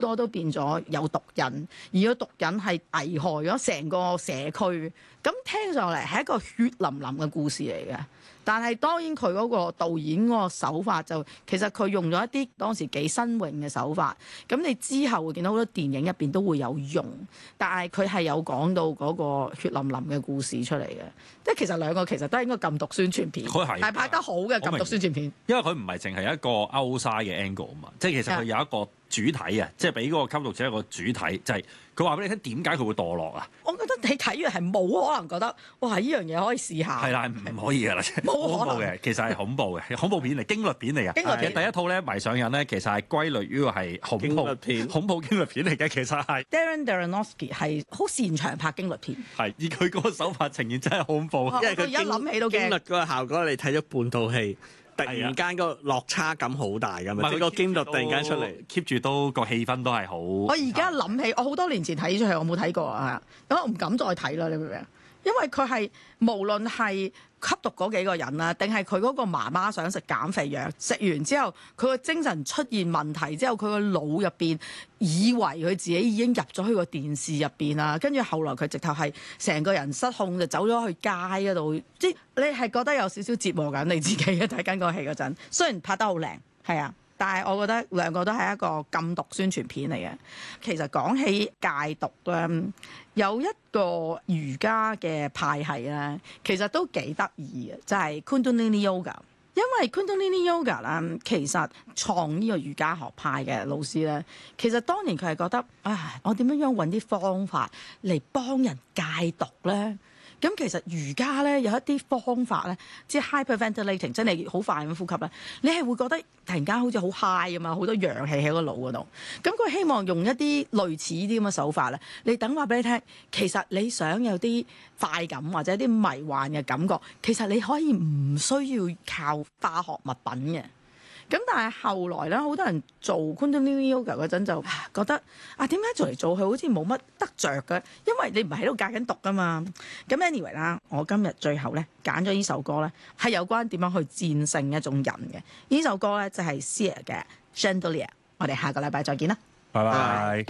多都變咗有毒癮，而個毒癮係危害咗成個社區。咁聽上嚟係一個血淋淋嘅故事嚟嘅。但係當然佢嗰個導演嗰個手法就其實佢用咗一啲當時幾新穎嘅手法，咁你之後會見到好多電影入邊都會有用，但係佢係有講到嗰個血淋淋嘅故事出嚟嘅，即係其實兩個其實都係應該禁毒宣傳片，係拍得好嘅禁毒宣傳片， 因為佢唔係淨係一個 outside 嘅 angle 啊嘛，即係其實佢有一個主體啊，即係俾嗰個吸毒者一個主體，就係佢話俾你聽點解佢會墮落啊？我覺得你睇完係冇可能覺得哇呢樣嘢可以試下， 係啦，唔可以㗎啦，冇恐怖嘅，其實係恐怖嘅，恐怖片嚟，驚慄片嚟嘅。驚慄片第一套咧迷上癮咧，其實係歸類於係恐怖片、恐怖驚慄片嚟嘅，其實係。 Darren Aronofsky 係好擅長拍驚慄片， 係而佢嗰個手法呈現真係恐怖， 因為佢一諗起都驚。 驚慄嗰個效果，你睇咗半套戲。突然間個落差感好大㗎嘛，即係個驚慄突然間出嚟 ，keep 住都個氣氛都係好。 我而家諗起，我好多年前睇出去，我冇睇過啊，咁我唔敢再睇啦，你明唔明？因為佢係無論係吸毒嗰幾個人啦，定係佢嗰個媽媽想食減肥藥，食完之後佢個精神出現問題之後，佢個腦入邊以為佢自己已經入咗去個電視入邊啦，跟住後來佢直頭係成個人失控就走咗去街嗰度，即係你係覺得有少少折磨緊你自己嘅睇緊個戲嗰陣，雖然拍得好靚，係啊。但係我覺得兩個都係一個禁毒宣傳片嚟嘅。其實講起戒毒咧，有一個瑜伽嘅派系咧，其實都幾得意嘅，就係 Kundalini Yoga。因為 Kundalini Yoga 咧，其實創呢個瑜伽學派嘅老師咧，其實當年佢係覺得，我點樣揾啲方法嚟幫人戒毒咧？咁其實瑜伽咧有一啲方法咧，即係 hyperventilating， 真係好快咁呼吸咧，你係會覺得突然間好似好 high 啊嘛，好多氧氣喺個腦嗰度。咁佢希望用一啲類似啲咁嘅手法咧，你等話俾你聽，其實你想有啲快感或者啲迷幻嘅感覺，其實你可以唔需要靠化學物品嘅。咁但係後來咧，好多人做 Kundalini Yoga 嗰陣就覺得點解做嚟做去好似冇乜得着嘅？因為你唔係喺度戒緊毒㗎嘛。咁 anyway 啦，我今日最後咧揀咗呢首歌咧，係有關點樣去戰勝一種人嘅。呢首歌咧就係 Sia 嘅 Chandelier。我哋下個禮拜再見啦， 拜拜。